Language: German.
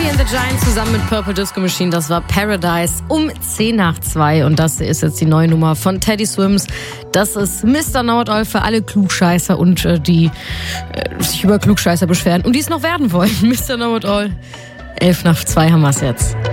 Sophie and the Giants zusammen mit Purple Disco Machine, das war Paradise um 2:10. Und das ist jetzt die neue Nummer von Teddy Swims. Das ist Mr. Know-it-all für alle Klugscheißer und die sich über Klugscheißer beschweren und die es noch werden wollen. Mr. Know-it-all, 2:11 haben wir es jetzt.